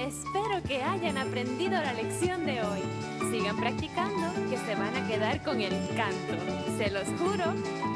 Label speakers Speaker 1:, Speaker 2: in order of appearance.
Speaker 1: Espero que hayan aprendido la lección de hoy. Sigan practicando, que se van a quedar con el canto. Se los juro.